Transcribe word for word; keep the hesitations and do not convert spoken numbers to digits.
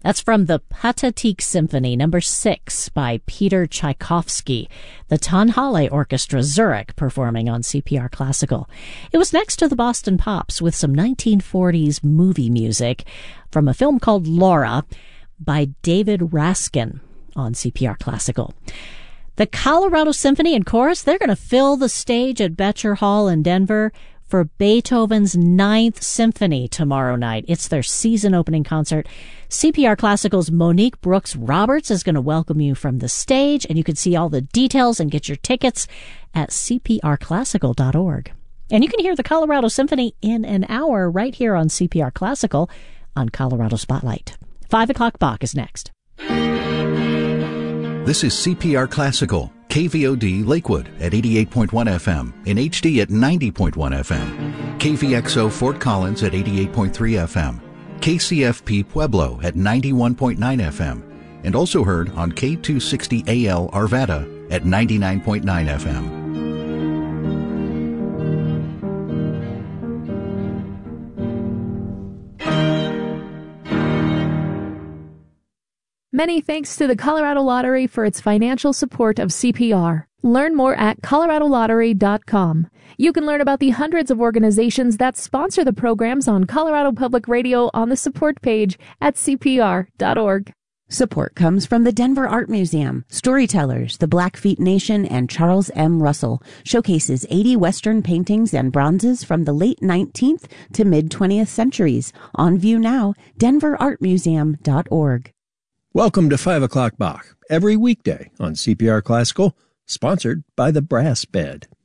That's from the Pathetique Symphony, number six, by Peter Tchaikovsky, the Tonhalle Orchestra Zurich, performing on C P R Classical. It was next to the Boston Pops with some nineteen forties movie music from a film called Laura by David Raskin on C P R Classical. The Colorado Symphony and Chorus, they're going to fill the stage at Becher Hall in Denver for Beethoven's Ninth Symphony tomorrow night. It's their season opening concert. C P R Classical's Monique Brooks Roberts is going to welcome you from the stage, and you can see all the details and get your tickets at c p r classical dot org. And you can hear the Colorado Symphony in an hour right here on C P R Classical on Colorado Spotlight. Five o'clock Bach is next. This is C P R Classical, K V O D Lakewood at eighty-eight point one F M, in H D at ninety point one F M, K V X O Fort Collins at eighty-eight point three F M, K C F P Pueblo at ninety-one point nine F M, and also heard on K two sixty A L Arvada at ninety-nine point nine F M. Many thanks to the Colorado Lottery for its financial support of C P R. Learn more at colorado lottery dot com. You can learn about the hundreds of organizations that sponsor the programs on Colorado Public Radio on the support page at c p r dot org. Support comes from the Denver Art Museum. Storytellers, the Blackfeet Nation, and Charles M. Russell showcases eighty Western paintings and bronzes from the late nineteenth to mid-twentieth centuries. On view now, denver art museum dot org. Welcome to five o'clock Bach, every weekday on C P R Classical, sponsored by the Brass Bed.